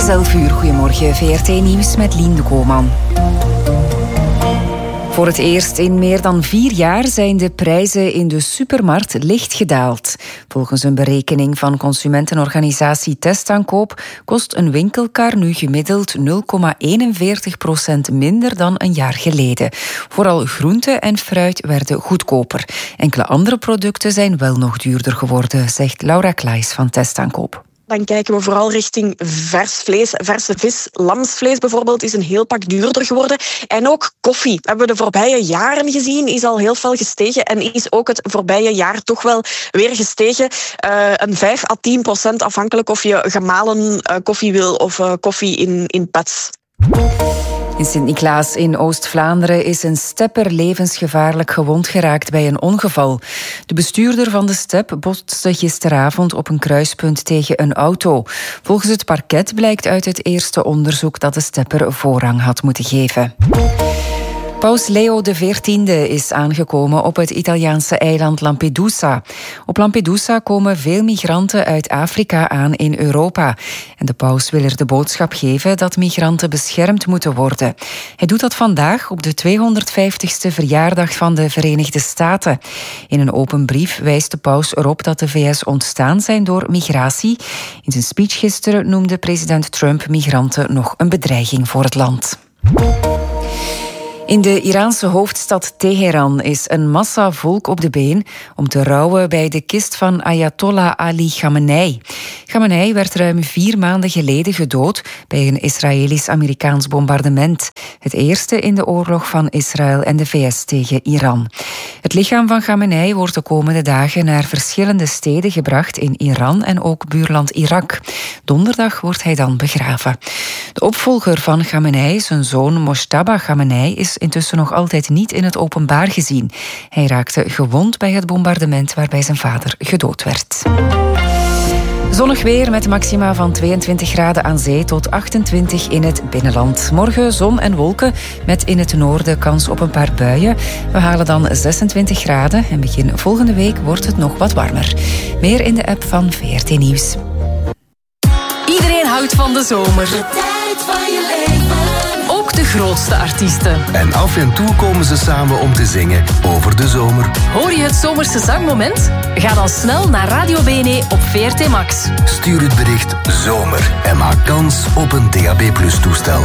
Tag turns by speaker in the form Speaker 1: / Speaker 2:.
Speaker 1: 11 uur, goedemorgen. VRT Nieuws met Lien de Koolman. Voor het eerst in meer dan 4 jaar zijn de prijzen in de supermarkt licht gedaald. Volgens een berekening van consumentenorganisatie Testaankoop kost een winkelkar nu gemiddeld 0,41% minder dan een jaar geleden. Vooral groente en fruit werden goedkoper. Enkele andere producten zijn wel nog duurder geworden, zegt Laura Klaes van Testaankoop.
Speaker 2: Dan kijken we vooral richting vers vlees, verse vis. Lamsvlees bijvoorbeeld is een heel pak duurder geworden. En ook koffie, hebben we de voorbije jaren gezien, is al heel fel gestegen en is ook het voorbije jaar toch wel weer gestegen. Een 5-10% afhankelijk of je gemalen koffie wil of koffie in pads.
Speaker 1: In Sint-Niklaas in Oost-Vlaanderen is een stepper levensgevaarlijk gewond geraakt bij een ongeval. De bestuurder van de step botste gisteravond op een kruispunt tegen een auto. Volgens het parket blijkt uit het eerste onderzoek dat de stepper voorrang had moeten geven. Paus Leo XIV is aangekomen op het Italiaanse eiland Lampedusa. Op Lampedusa komen veel migranten uit Afrika aan in Europa. En de paus wil er de boodschap geven dat migranten beschermd moeten worden. Hij doet dat vandaag op de 250ste verjaardag van de Verenigde Staten. In een open brief wijst de paus erop dat de VS ontstaan zijn door migratie. In zijn speech gisteren noemde president Trump migranten nog een bedreiging voor het land. In de Iraanse hoofdstad Teheran is een massa volk op de been om te rouwen bij de kist van Ayatollah Ali Khamenei. Khamenei werd ruim 4 maanden geleden gedood bij een Israëlisch-Amerikaans bombardement. Het eerste in de oorlog van Israël en de VS tegen Iran. Het lichaam van Khamenei wordt de komende dagen naar verschillende steden gebracht in Iran en ook buurland Irak. Donderdag wordt hij dan begraven. De opvolger van Khamenei, zijn zoon Mojtaba Khamenei, is intussen nog altijd niet in het openbaar gezien. Hij raakte gewond bij het bombardement waarbij zijn vader gedood werd. Zonnig weer met maxima van 22 graden aan zee tot 28 in het binnenland. Morgen zon en wolken met in het noorden kans op een paar buien. We halen dan 26 graden en begin volgende week wordt het nog wat warmer. Meer in de app van VRT Nieuws.
Speaker 3: Iedereen houdt van de zomer. De tijd van je leven. Ook de grootste artiesten.
Speaker 4: En af en toe komen ze samen om te zingen over de zomer.
Speaker 3: Hoor je het zomerse zangmoment? Ga dan snel naar Radio BNE op VRT Max.
Speaker 4: Stuur het bericht zomer en maak kans op een DAB+ toestel.